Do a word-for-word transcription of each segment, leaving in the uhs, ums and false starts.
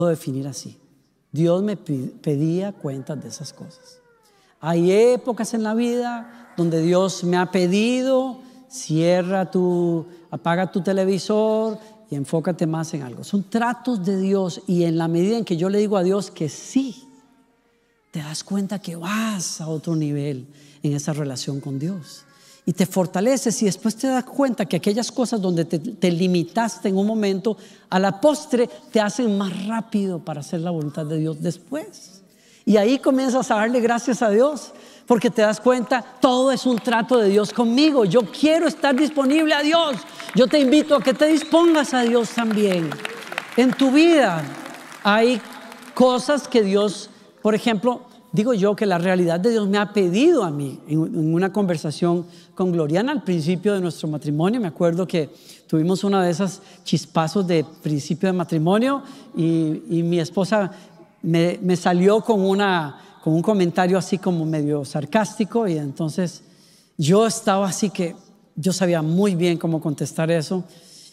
definir así. Dios me pedía cuentas de esas cosas. Hay épocas en la vida donde Dios me ha pedido: cierra tu, apaga tu televisor y enfócate más en algo. Son tratos de Dios, y en la medida en que yo le digo a Dios que sí, te das cuenta que vas a otro nivel en esa relación con Dios. Y te fortaleces, y después te das cuenta que aquellas cosas donde te, te limitaste en un momento, a la postre te hacen más rápido para hacer la voluntad de Dios después. Y ahí comienzas a darle gracias a Dios, porque te das cuenta, todo es un trato de Dios conmigo. Yo quiero estar disponible a Dios. Yo te invito a que te dispongas a Dios también. En tu vida hay cosas que Dios, por ejemplo, digo yo que la realidad de Dios me ha pedido a mí. En, en una conversación con Gloriana al principio de nuestro matrimonio, me acuerdo que tuvimos una de esas chispazos de principio de matrimonio, y, y mi esposa me, me salió con, una, con un comentario así como medio sarcástico, y entonces yo estaba así que yo sabía muy bien cómo contestar eso,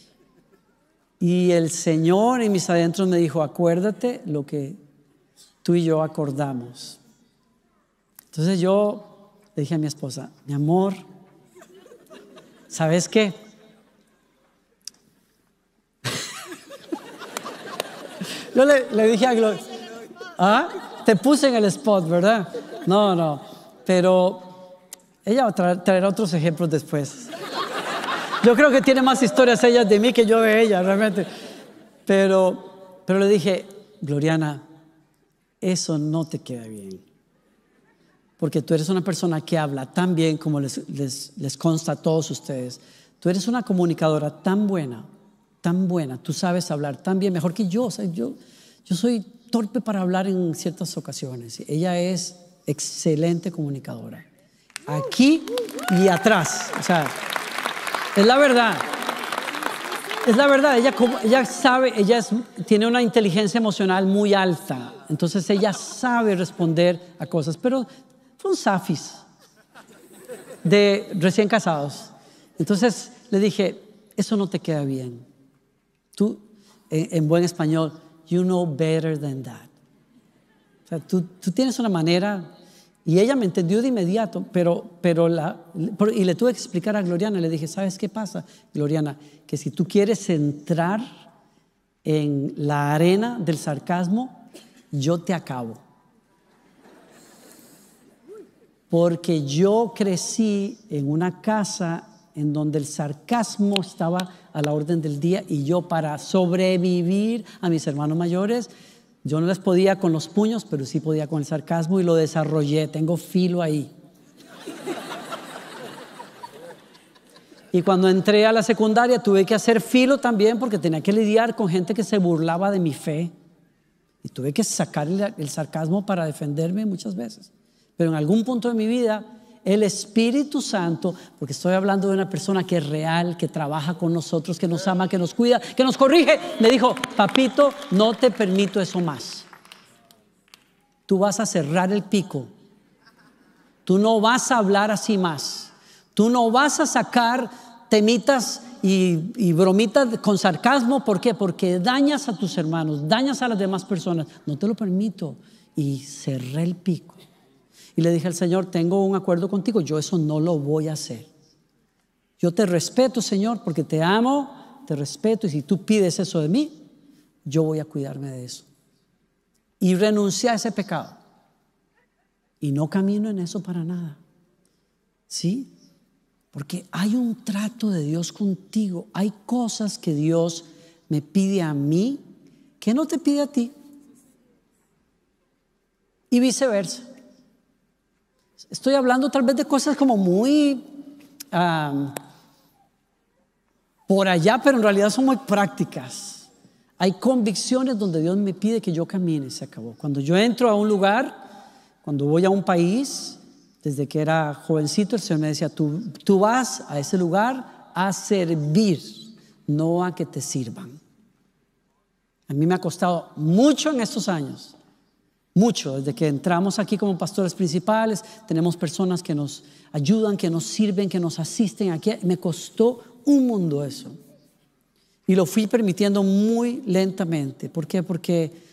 y el Señor en mis adentros me dijo: acuérdate lo que tú y yo acordamos. Entonces yo le dije a mi esposa: mi amor, ¿sabes qué? Yo le, le dije a Gloria: ¿ah? Te puse en el spot, ¿verdad? No, no, pero ella va a traer, traer otros ejemplos después. Yo creo que tiene más historias ella de mí que yo de ella, realmente. Pero, pero le dije: Gloriana, eso no te queda bien, porque tú eres una persona que habla tan bien, como les, les, les consta a todos ustedes. Tú eres una comunicadora tan buena, tan buena. Tú sabes hablar tan bien, mejor que yo. O sea, yo, yo soy torpe para hablar en ciertas ocasiones. Ella es excelente comunicadora, aquí y atrás. O sea, es la verdad. Es la verdad. Ella, ella sabe, ella es, tiene una inteligencia emocional muy alta. Entonces ella sabe responder a cosas, pero son safis de recién casados. Entonces le dije: eso no te queda bien. Tú, en, en buen español, you know better than that. O sea, tú, tú tienes una manera. Y ella me entendió de inmediato, pero, pero la, y le tuve que explicar a Gloriana. Le dije: ¿sabes qué pasa, Gloriana? Que si tú quieres entrar en la arena del sarcasmo, yo te acabo. Porque yo crecí en una casa en donde el sarcasmo estaba a la orden del día, y yo, para sobrevivir a mis hermanos mayores, yo no les podía con los puños, pero sí podía con el sarcasmo, y lo desarrollé. Tengo filo ahí. Y cuando entré a la secundaria tuve que hacer filo también, porque tenía que lidiar con gente que se burlaba de mi fe, y tuve que sacar el, el sarcasmo para defenderme muchas veces. Pero en algún punto de mi vida, el Espíritu Santo, porque estoy hablando de una persona que es real, que trabaja con nosotros, que nos ama, que nos cuida, que nos corrige, me dijo: papito, no te permito eso más. Tú vas a cerrar el pico. Tú no vas a hablar así más. Tú no vas a sacar temitas y, y bromitas con sarcasmo. ¿Por qué? Porque dañas a tus hermanos, dañas a las demás personas. No te lo permito. Y cerré el pico. Y le dije al Señor: tengo un acuerdo contigo, yo eso no lo voy a hacer. Yo te respeto, Señor, porque te amo, te respeto, y si tú pides eso de mí, yo voy a cuidarme de eso. Y renuncié a ese pecado. Y no camino en eso para nada. ¿Sí? Porque hay un trato de Dios contigo. Hay cosas que Dios me pide a mí que no te pide a ti. Y viceversa. Estoy hablando tal vez de cosas como muy um, por allá, pero en realidad son muy prácticas. Hay convicciones donde Dios me pide que yo camine, se acabó. Cuando yo entro a un lugar, cuando voy a un país, desde que era jovencito, el Señor me decía: tú, tú vas a ese lugar a servir, no a que te sirvan. A mí me ha costado mucho en estos años. Mucho, desde que entramos aquí como pastores principales, tenemos personas que nos ayudan, que nos sirven, que nos asisten aquí. Me costó un mundo eso. Y lo fui permitiendo muy lentamente. ¿Por qué? Porque